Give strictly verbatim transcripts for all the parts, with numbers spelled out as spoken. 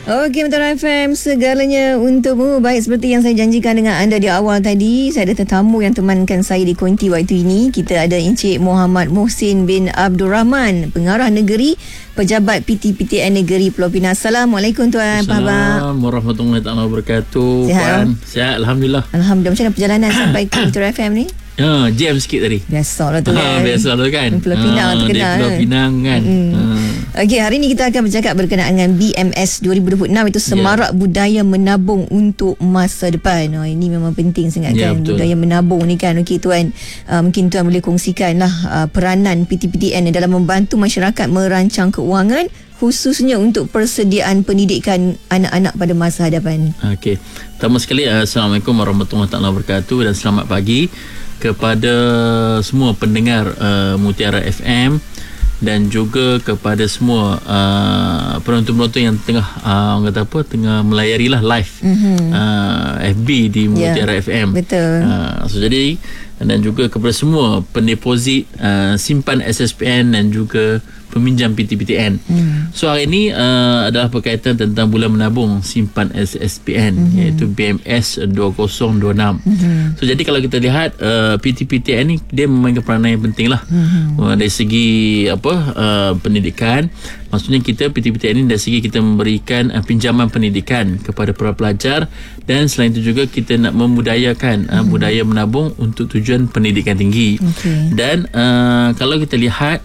Okey, Metro F M, segalanya untukmu. Baik, seperti yang saya janjikan dengan anda di awal tadi, saya ada tetamu yang temankan saya di konti waktu ini. Kita ada Encik Muhammad Muhsin bin Abdul Rahman, Pengarah Negeri, Pejabat P T P T N Negeri Pulau Pinang. Assalamualaikum Tuan. Assalamualaikum warahmatullahi wabarakatuh. Sihat? Puan, sihat, Alhamdulillah. Alhamdulillah. Macam mana perjalanan sampai ke Metro F M ni? Ya, jam sikit tadi. Biasalah tu kan. Ha, biasalah kan. Pulau Pinang ha, terkenal. Pulau kan? Pinang kan. Mm-hmm. Ha. Okey, hari ini kita akan bercakap berkenaan dengan B M S dua ribu dua puluh enam, itu Semarak yeah. Budaya Menabung untuk Masa Depan. Oh, ini memang penting sangat yeah, kan, betul. budaya menabung ni kan. Okey Tuan, uh, mungkin Tuan boleh kongsikanlah uh, peranan P T P T N dalam membantu masyarakat merancang keuangan, khususnya untuk persediaan pendidikan anak-anak pada masa hadapan. Okey. Pertama sekali, Assalamualaikum warahmatullahi wabarakatuh dan selamat pagi kepada semua pendengar uh, Mutiara F M dan juga kepada semua uh, penonton-penonton yang tengah uh, orang kata apa tengah melayari lah live mm-hmm. uh, F B di Mutiara yeah, F M. Betul. Uh, so jadi dan juga kepada semua pendeposit uh, simpan S S P N dan juga peminjam P T P T N. Mm. So hari ini uh, adalah berkaitan tentang bulan menabung simpan S S P N, mm-hmm. iaitu B M S dua ribu dua puluh enam. Mm-hmm. So jadi kalau kita lihat uh, P T P T N ni dia memainkan peranan yang penting lah, mm-hmm. uh, dari segi apa uh, pendidikan. Maksudnya kita P T P T N ni dari segi kita memberikan uh, pinjaman pendidikan kepada para pelajar, dan selain itu juga kita nak membudayakan uh, mm-hmm. budaya menabung untuk tujuan pendidikan tinggi. Okay. Dan uh, kalau kita lihat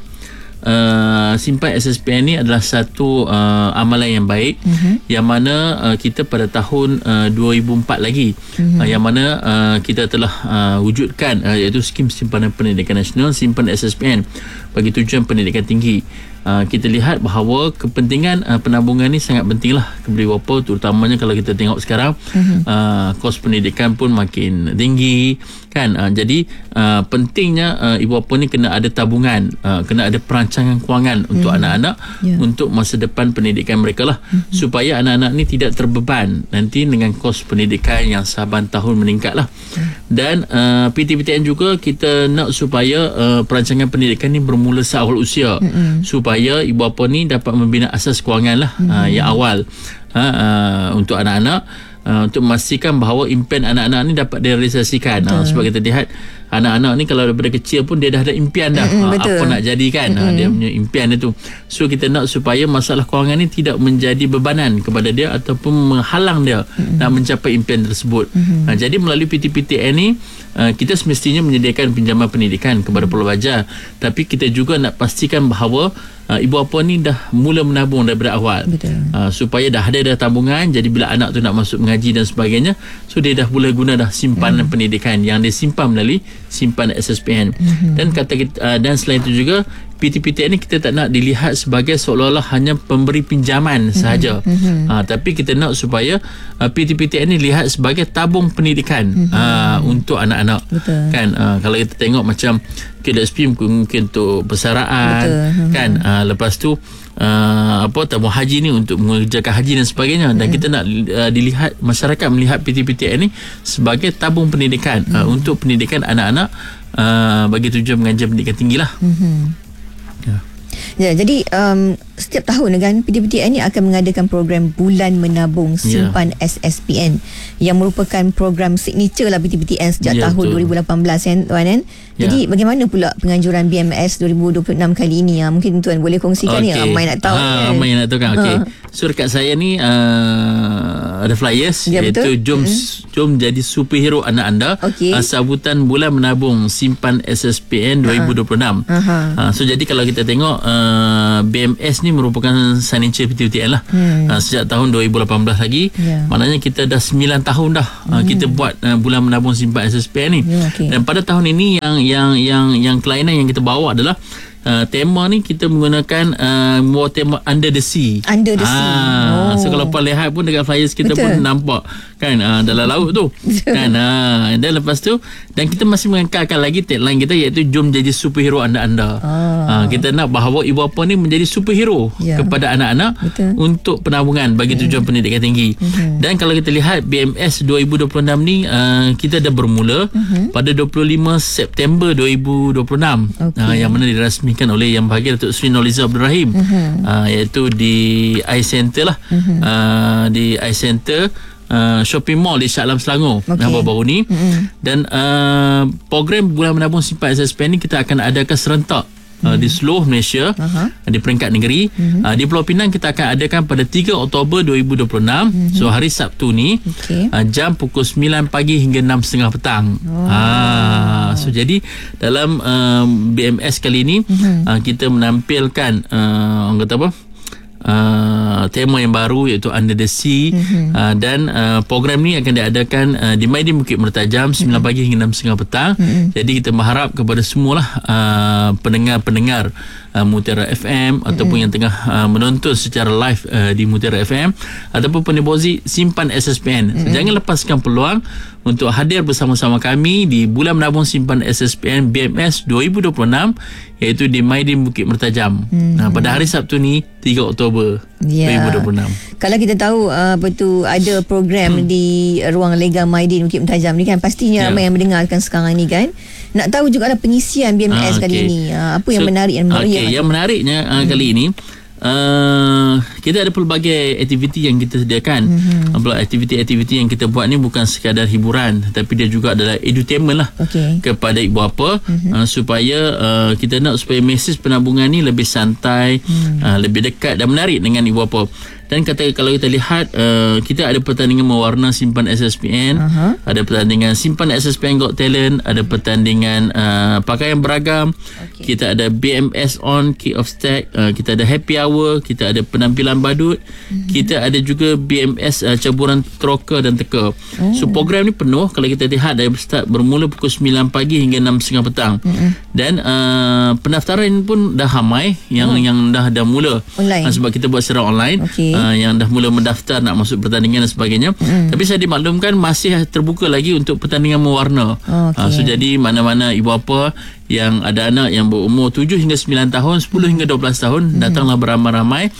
Uh, simpan S S P N ni adalah satu uh, amalan yang baik, uh-huh. yang mana uh, kita pada tahun uh, dua ribu empat lagi, uh-huh. uh, yang mana uh, kita telah uh, wujudkan uh, iaitu skim simpanan pendidikan nasional, simpan S S P N bagi tujuan pendidikan tinggi. Uh, kita lihat bahawa kepentingan uh, penabungan ni sangat penting lah kepada ibu bapa, terutamanya kalau kita tengok sekarang uh-huh. uh, kos pendidikan pun makin tinggi kan. Uh, jadi uh, pentingnya uh, ibu bapa ni kena ada tabungan, uh, kena ada perancangan kewangan uh-huh. untuk anak-anak, yeah. untuk masa depan pendidikan mereka lah, uh-huh. supaya anak-anak ni tidak terbeban nanti dengan kos pendidikan yang saban tahun meningkat lah. uh-huh. Dan uh, P T P T N juga kita nak supaya uh, perancangan pendidikan ni bermula seawal usia, uh-huh. supaya ibu bapa ni dapat membina asas kewangan lah, hmm. uh, yang awal uh, uh, untuk anak-anak, uh, untuk memastikan bahawa impian anak-anak ni dapat direalisasikan. Uh, sebab kita lihat anak-anak ni kalau daripada kecil pun dia dah ada impian dah, mm-hmm, uh, apa nak jadi kan, mm-hmm. uh, dia punya impian dia tu. So kita nak supaya masalah kewangan ni tidak menjadi bebanan kepada dia ataupun menghalang dia mm-hmm. nak mencapai impian tersebut. Mm-hmm. uh, jadi melalui P T P T N ni uh, kita semestinya menyediakan pinjaman pendidikan kepada pelajar, tapi kita juga nak pastikan bahawa Uh, ibu bapa ni dah mula menabung daripada awal, uh, supaya dah ada dah tabungan. Jadi bila anak tu nak masuk mengaji dan sebagainya, so dia dah boleh guna dah simpanan mm. pendidikan yang dia simpan melalui simpan S S P N. Mm-hmm. Dan kata kita, uh, dan selain itu juga P T P T N ni kita tak nak dilihat sebagai seolah-olah hanya pemberi pinjaman sahaja, mm-hmm. uh, tapi kita nak supaya uh, P T P T N ni lihat sebagai tabung pendidikan, mm-hmm. uh, untuk anak-anak. Betul. Kan uh, kalau kita tengok macam K D S P mungkin untuk persaraan. Betul. Kan uh, lepas tu uh, apa tabung haji ni untuk mengerjakan haji dan sebagainya, dan mm. kita nak uh, dilihat masyarakat melihat P T P T N ni sebagai tabung pendidikan, mm. uh, untuk pendidikan anak-anak uh, bagi tujuan mengajar pendidikan tinggi lah. Mm-hmm. Ya. Ya, jadi um, setiap tahun kan P T P T N ni akan mengadakan program Bulan Menabung Simpan yeah. S S P N yang merupakan program signature lah P T P T N sejak yeah, tahun betul. dua ribu lapan belas kan Tuan kan. Jadi yeah. bagaimana pula penganjuran B M S dua ribu dua puluh enam kali ini ya? Mungkin Tuan boleh kongsikan, okay. ni ramai nak tahu. Ha, kan? Ramai nak tahu kan. Okey. So dekat saya ni uh, ada flyers, ya, iaitu jom hmm. jom jadi superhero anak anda, okay. uh, sambutan Bulan Menabung Simpan S S P N dua ribu dua puluh enam. Uh, so jadi kalau kita tengok uh, B M S ni merupakan signature P T P T N lah, hmm. uh, sejak tahun dua ribu lapan belas lagi, yeah. maknanya kita dah sembilan tahun dah uh, hmm. kita buat uh, Bulan Menabung Simpan S S P N ni, yeah, okay. dan pada tahun ini yang yang yang yang kelainan yang kita bawa adalah Uh, tema ni kita menggunakan uh, more tema Under the Sea. Under the Sea. Ah, oh. So kalau puan lihat pun dekat flyers kita Betul. pun nampak kan uh, dalam laut tu. kan uh, dan lepas tu dan kita masih mengekalkan lagi tagline kita, iaitu jom jadi superhero anda-anda. Ah. Uh, kita nak bahawa ibu bapa ni menjadi superhero, yeah. kepada anak-anak. Betul. Untuk penabungan bagi tujuan, yeah. pendidikan tinggi. Uh-huh. Dan kalau kita lihat B M S dua ribu dua puluh enam ni uh, kita dah bermula uh-huh. pada dua puluh lima September dua ribu dua puluh enam, okay. uh, yang mana dirasmi diresmikan oleh Yang Berhormat Datuk Seri Nurhaliza Abdul Rahim, uh-huh. uh, iaitu di Eye Center lah, uh-huh. uh, di Eye Center Uh, shopping mall di Shah Alam Selangor, okay. baru-baru ni. Mm-hmm. Dan uh, program Bulan Menabung Simpan S S P N ni kita akan adakan serentak Uh, di seluruh Malaysia, uh-huh. di peringkat negeri. Uh-huh. Uh, di Pulau Pinang kita akan adakan pada tiga Oktober dua ribu dua puluh enam, uh-huh. so hari Sabtu ni, okay. uh, jam pukul sembilan pagi hingga enam tiga puluh petang. Oh. Uh, so jadi dalam uh, B M S kali ni, uh-huh. uh, kita menampilkan uh, orang kata apa, Uh, tema yang baru iaitu Under the Sea, mm-hmm. uh, dan uh, program ni akan diadakan uh, di Maidin Bukit Mertajam sembilan pagi hingga enam tiga puluh petang. Mm-hmm. Jadi kita mengharap kepada semualah uh, pendengar-pendengar uh, Mutiara F M, mm-hmm. ataupun yang tengah uh, menonton secara live uh, di Mutiara F M, ataupun penepozi Simpan S S P N, mm-hmm. so, jangan lepaskan peluang untuk hadir bersama-sama kami di Bulan Menabung Simpan S S P N B M S dua ribu dua puluh enam, iaitu di Maidin Bukit Mertajam, hmm. nah, pada hari Sabtu ni tiga Oktober ya. dua ribu dua puluh enam. Kalau kita tahu uh, apa tu ada program hmm. di ruang lega Maidin Bukit Mertajam ni kan, pastinya ya. ramai yang mendengarkan sekarang ni kan. Nak tahu juga ada pengisian B M S ah, kali okay. ini. Uh, apa yang so, menarik yang menarik? Okay. Yang menariknya uh, hmm. kali ini Uh, kita ada pelbagai aktiviti yang kita sediakan. Mm-hmm. Aktiviti-aktiviti yang kita buat ni bukan sekadar hiburan, tapi dia juga adalah edutainment lah, okay. kepada ibu bapa, mm-hmm. uh, supaya uh, kita nak supaya mesej penabungan ni lebih santai, mm. uh, lebih dekat dan menarik dengan ibu bapa. Dan kata kalau kita lihat, uh, kita ada pertandingan mewarna Simpan S S P N, uh-huh. ada pertandingan Simpan S S P N Got Talent, ada pertandingan uh, pakaian beragam, okay. kita ada B M S On Kick Off Stack, uh, kita ada Happy Hour, kita ada penampilan badut, uh-huh. kita ada juga B M S uh, caburan troka dan teka. Oh. So program ni penuh. Kalau kita lihat dari start bermula pukul sembilan pagi hingga enam tiga puluh petang, uh-huh. dan uh, pendaftaran pun dah ramai yang, oh. yang dah dah mula online. Uh, sebab kita buat secara online, okay. Uh, yang dah mula mendaftar nak masuk pertandingan dan sebagainya. Mm. Tapi saya dimaklumkan masih terbuka lagi untuk pertandingan mewarna. Okay. Uh, so jadi mana-mana ibu bapa yang ada anak yang berumur tujuh hingga sembilan tahun, sepuluh hingga dua belas tahun, mm. datanglah beramai-ramai,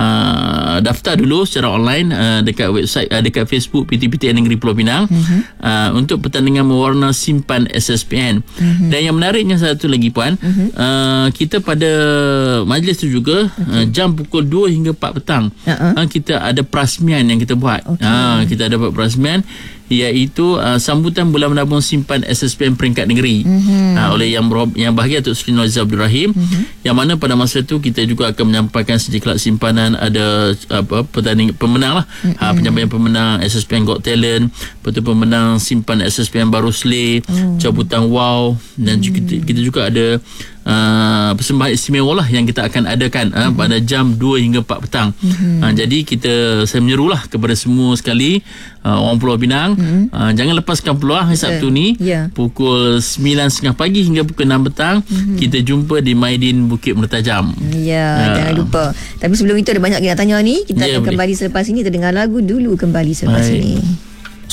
uh, daftar dulu secara online uh, dekat website, uh, dekat Facebook P T P T N Negeri Pulau Pinang, mm-hmm. uh, untuk pertandingan mewarna Simpan S S P N. Mm-hmm. Dan yang menariknya satu lagi puan, mm-hmm. uh, kita pada majlis tu juga, okay. uh, jam pukul dua hingga empat petang, uh-huh. uh, kita ada perasmian yang kita buat. Okay. Uh, kita ada buat perasmian, iaitu uh, sambutan Bulan Menabung Simpan S S P N peringkat negeri, mm-hmm. uh, oleh Yang Berhormat Yang Berhormat Datuk Seri Nurhaliza Abdul Rahim, mm-hmm. yang mana pada masa itu kita juga akan menyampaikan sejiklat simpanan, ada apa pertandingan pemenang lah, mm-hmm. uh, penyampaian pemenang S S P N Got Talent, betul pemenang Simpan S S P N Baru Slay, mm. cabutan wow, dan mm. kita, kita juga ada Uh, persembahan istimewa lah yang kita akan adakan uh, mm-hmm. pada jam dua hingga empat petang. Mm-hmm. Uh, jadi kita saya menyerulah kepada semua sekali uh, orang Pulau Pinang, mm-hmm. uh, jangan lepaskan peluang hari Sabtu ni, yeah. pukul sembilan tiga puluh pagi hingga pukul enam petang, mm-hmm. kita jumpa di Maidin Bukit Mertajam. Ya, yeah, uh. jangan lupa. Tapi sebelum itu ada banyak yang nak tanya ni. Kita yeah, akan boleh. kembali selepas ini. Kita dengar lagu dulu kembali selepas Baik. ini.